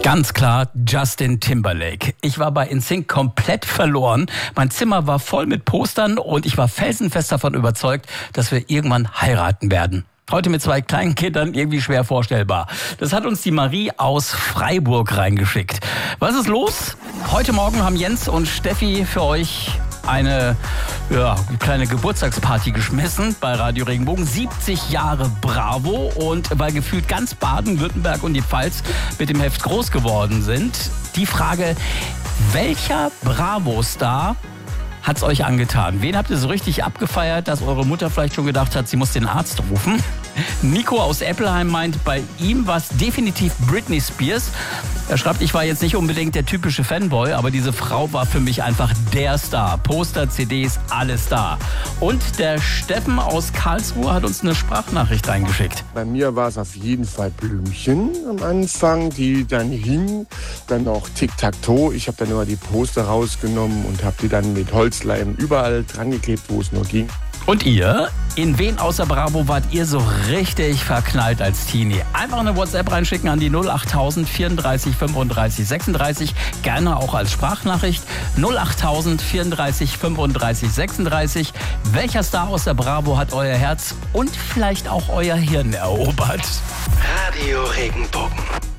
Ganz klar Justin Timberlake. Ich war bei NSYNC komplett verloren. Mein Zimmer war voll mit Postern und ich war felsenfest davon überzeugt, dass wir irgendwann heiraten werden. Heute mit 2 kleinen Kindern irgendwie schwer vorstellbar. Das hat uns die Marie aus Freiburg reingeschickt. Was ist los? Heute Morgen haben Jens und Steffi für euch eine kleine Geburtstagsparty geschmissen bei Radio Regenbogen. 70 Jahre Bravo, und weil gefühlt ganz Baden-Württemberg und die Pfalz mit dem Heft groß geworden sind, die Frage, welcher Bravo-Star hat's euch angetan? Wen habt ihr so richtig abgefeiert, dass eure Mutter vielleicht schon gedacht hat, sie muss den Arzt rufen? Nico aus Eppelheim meint, bei ihm war es definitiv Britney Spears. Er schreibt, ich war jetzt nicht unbedingt der typische Fanboy, aber diese Frau war für mich einfach der Star. Poster, CDs, alles da. Und der Steffen aus Karlsruhe hat uns eine Sprachnachricht reingeschickt. Bei mir war es auf jeden Fall Blümchen am Anfang, die dann hing. Dann auch Tic-Tac-Toe. Ich habe dann immer die Poster rausgenommen und habe die dann mit Holzleim überall dran geklebt, wo es nur ging. Und ihr? In wen außer Bravo wart ihr so richtig verknallt als Teenie? Einfach eine WhatsApp reinschicken an die 08000 34 35 36. Gerne auch als Sprachnachricht. 08000 34 35 36. Welcher Star aus der Bravo hat euer Herz und vielleicht auch euer Hirn erobert? Radio Regenbogen.